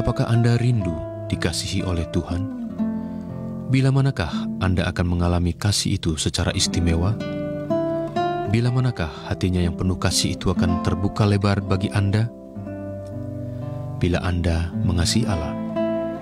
Apakah Anda rindu dikasihi oleh Tuhan? Bila manakah Anda akan mengalami kasih itu secara istimewa? Bila manakah hatinya yang penuh kasih itu akan terbuka lebar bagi Anda? Bila Anda mengasihi Allah,